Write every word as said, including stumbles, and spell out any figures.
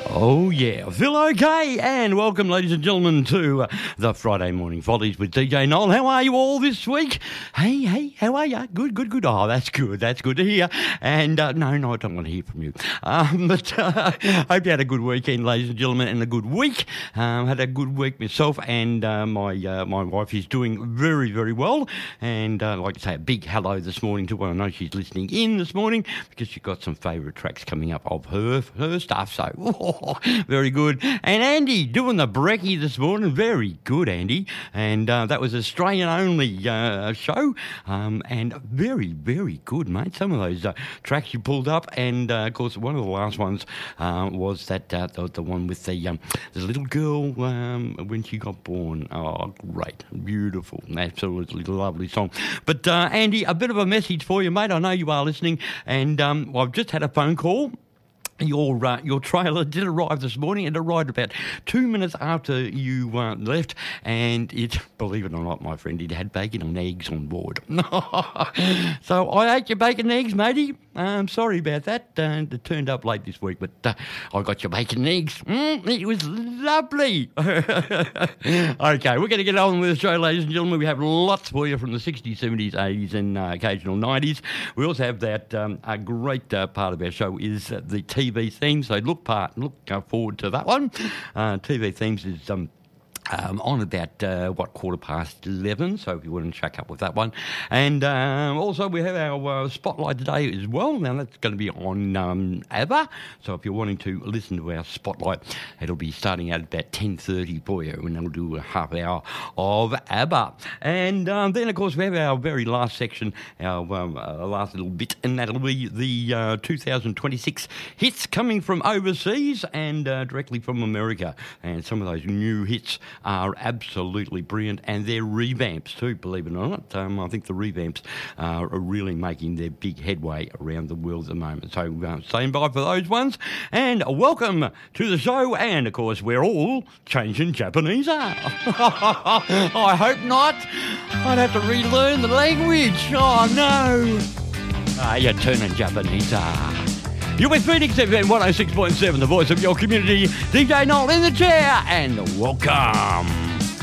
Oh, yeah. Feel okay? And welcome, ladies and gentlemen, to uh, the Friday Morning Follies with D J Noel. How are you all this week? Hey, hey, how are you? Good, good, good. Oh, that's good. That's good to hear. And uh, no, no, I don't want to hear from you. Um, but uh, hope you had a good weekend, ladies and gentlemen, and a good week. Um, had a good week myself, and uh, my uh, my wife is doing very, very well. And uh, I'd like to say a big hello this morning to her. I know she's listening in this morning because she's got some favourite tracks coming up of her, her stuff. So, oh, very good. And Andy doing the brekkie this morning. Very good, Andy. And uh, that was Australian-only uh, show. Um, and very, very good, mate. Some of those uh, tracks you pulled up. And, uh, of course, one of the last ones uh, was that uh, the, the one with the, um, the little girl um, when she got born. Oh, great. Beautiful. Absolutely lovely song. But, uh, Andy, a bit of a message for you, mate. I know you are listening. And um, well, I've just had a phone call. Your uh, your trailer did arrive this morning. It arrived about two minutes after you uh, left, and it, believe it or not, my friend, it had bacon and eggs on board. So I ate your bacon and eggs, matey. I'm sorry about that. Uh, it turned up late this week, but uh, I got your bacon and eggs. Mm, it was lovely. Okay, we're going to get on with the show, ladies and gentlemen. We have lots for you from the sixties, seventies, eighties, and uh, occasional nineties. We also have that um, a great uh, part of our show is uh, the T V themes. So look part, look uh, forward to that one. Uh, T V themes is um, Um, on about, uh, what, quarter past eleven, so if you want to check up with that one. And um, also we have our uh, Spotlight today as well. Now that's going to be on um, ABBA, so if you're wanting to listen to our Spotlight, it'll be starting at about ten thirty for you, and that'll do a half hour of ABBA. And um, then, of course, we have our very last section, our um, uh, last little bit, and that'll be the uh, two thousand twenty-six hits coming from overseas and uh, directly from America. And some of those new hits are absolutely brilliant, and they're revamps too, believe it or not. Um, I think the revamps uh, are really making their big headway around the world at the moment. So uh, stand by for those ones, and welcome to the show. And of course, we're all changing Japanese. I hope not. I'd have to relearn the language. Oh no. Ah, you're turning Japanese. You're with Phoenix F M one oh six point seven, the voice of your community. D J Noel in the chair, and welcome.